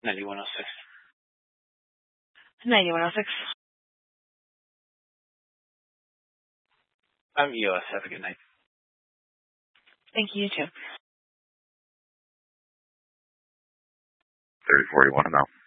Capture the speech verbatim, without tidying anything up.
ninety-one oh six. ninety-one oh six. I'm E O S. Have a good night. Thank you, you too. thirty forty-one now.